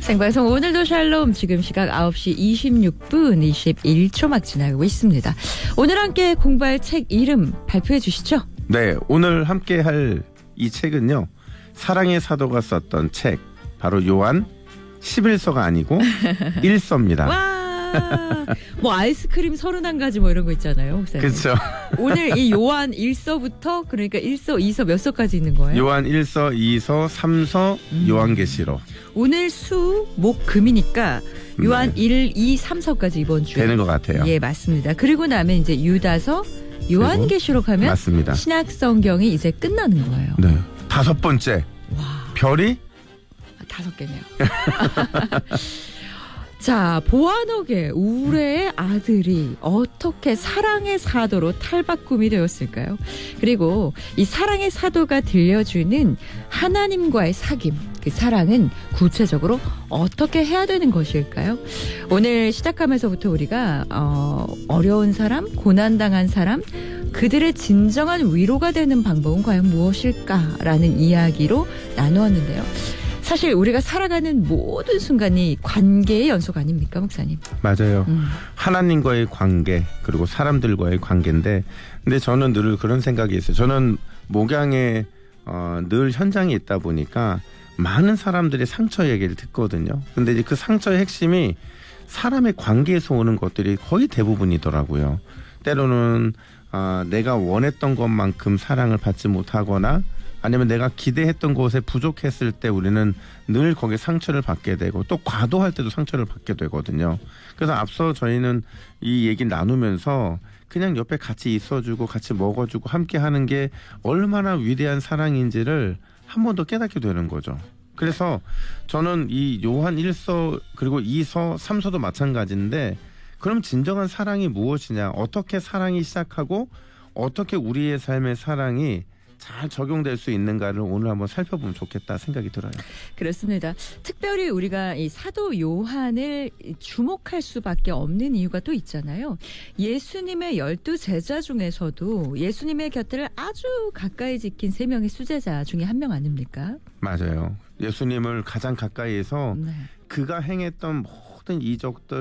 생방송 오늘도 샬롬 지금 시각 9시 26분 21초 막 지나고 있습니다. 오늘 함께 공부할 책 이름 발표해 주시죠. 네, 오늘 함께 할 이 책은요. 사랑의 사도가 썼던 책 바로 요한 11서가 아니고 1서입니다. 와, 뭐 아이스크림 31가지 뭐 이런 거 있잖아요. 목사님. 그렇죠. 오늘 이 요한 1서부터 그러니까 1서, 2서 몇 서까지 있는 거예요? 요한 1서, 2서, 3서, 요한계시록. 오늘 수, 목, 금이니까 요한 1, 2, 3서까지 이번 주에 되는 것 같아요. 예, 맞습니다. 그리고 나면 이제 유다서, 요한계시록 하면 맞습니다. 신약 성경이 이제 끝나는 거예요. 네. 5번째. 와, 별이 5개네요. 자, 보아녹의 우레의 아들이 어떻게 사랑의 사도로 탈바꿈이 되었을까요? 그리고 이 사랑의 사도가 들려주는 하나님과의 사귐, 그 사랑은 구체적으로 어떻게 해야 되는 것일까요? 오늘 시작하면서부터 우리가 어려운 사람, 고난당한 사람, 그들의 진정한 위로가 되는 방법은 과연 무엇일까라는 이야기로 나누었는데요. 사실 우리가 살아가는 모든 순간이 관계의 연속 아닙니까, 목사님? 맞아요. 하나님과의 관계 그리고 사람들과의 관계인데 근데 저는 늘 그런 생각이 있어요. 저는 목양에 늘 현장에 있다 보니까 많은 사람들의 상처 얘기를 듣거든요. 근데 이제 그 상처의 핵심이 사람의 관계에서 오는 것들이 거의 대부분이더라고요. 때로는 내가 원했던 것만큼 사랑을 받지 못하거나 아니면 내가 기대했던 곳에 부족했을 때 우리는 늘 거기에 상처를 받게 되고 또 과도할 때도 상처를 받게 되거든요. 그래서 앞서 저희는 이 얘기를 나누면서 그냥 옆에 같이 있어주고 같이 먹어주고 함께 하는 게 얼마나 위대한 사랑인지를 한 번 더 깨닫게 되는 거죠. 그래서 저는 이 요한 1서 그리고 2서 3서도 마찬가지인데 그럼 진정한 사랑이 무엇이냐, 어떻게 사랑이 시작하고 어떻게 우리의 삶의 사랑이 잘 적용될 수 있는가를 오늘 한번 살펴보면 좋겠다 생각이 들어요. 그렇습니다. 특별히 우리가 이 사도 요한을 주목할 수밖에 없는 이유가 또 있잖아요. 예수님의 12제자 중에서도 예수님의 곁을 아주 가까이 지킨 3명의 수제자 중에 한 명 아닙니까? 맞아요. 예수님을 가장 가까이에서 네. 그가 행했던 모든 이적들